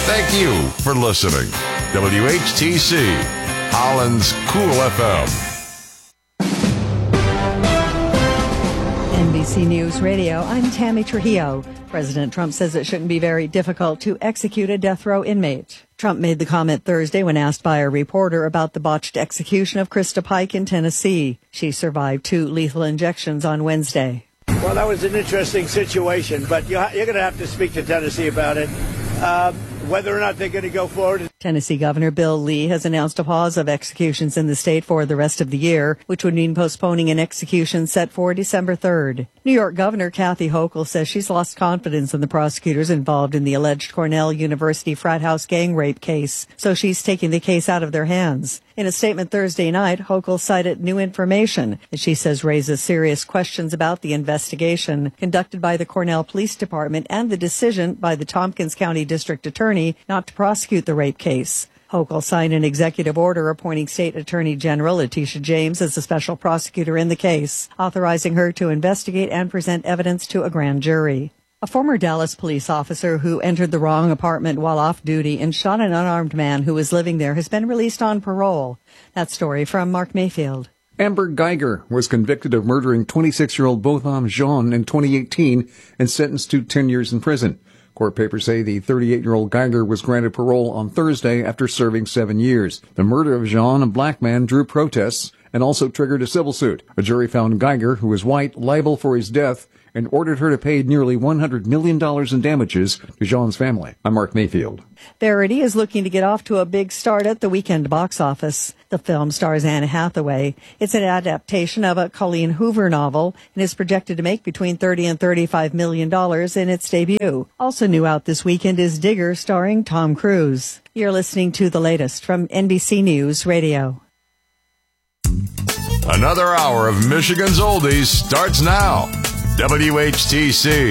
Thank you for listening. WHTC, Holland's Cool FM. NBC News Radio, I'm Tammy Trujillo. President Trump says it shouldn't be very difficult to execute a death row inmate. Trump made the comment Thursday when asked by a reporter about the botched execution of Krista Pike in Tennessee. She survived 2 lethal injections on Wednesday. Well, that was an interesting situation, but you're going to have to speak to Tennessee about it. Whether or not they're going to go forward. Tennessee Governor Bill Lee has announced a pause of executions in the state for the rest of the year, which would mean postponing an execution set for December 3rd. New York Governor Kathy Hochul says she's lost confidence in the prosecutors involved in the alleged Cornell University frat house gang rape case, so she's taking the case out of their hands. In a statement Thursday night, Hochul cited new information that she says raises serious questions about the investigation conducted by the Cornell Police Department and the decision by the Tompkins County District Attorney not to prosecute the rape case. Hochul signed an executive order appointing State Attorney General Letitia James as the special prosecutor in the case, authorizing her to investigate and present evidence to a grand jury. A former Dallas police officer who entered the wrong apartment while off duty and shot an unarmed man who was living there has been released on parole. That story from Mark Mayfield. Amber Geiger was convicted of murdering 26-year-old Botham Jean in 2018 and sentenced to 10 years in prison. Court papers say the 38-year-old Geiger was granted parole on Thursday after serving 7 years. The murder of Jean, a black man, drew protests and also triggered a civil suit. A jury found Geiger, who was white, liable for his death and ordered her to pay nearly $100 million in damages to Jean's family. I'm Mark Mayfield. Verity is looking to get off to a big start at the weekend box office. The film stars Anne Hathaway. It's an adaptation of a Colleen Hoover novel and is projected to make between $30 and $35 million in its debut. Also new out this weekend is Digger, starring Tom Cruise. You're listening to the latest from NBC News Radio. Another hour of Michigan's Oldies starts now. WHTC.